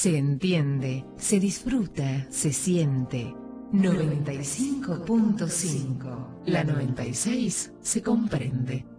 Se entiende, se disfruta, se siente. 95.5. La 96 se comprende.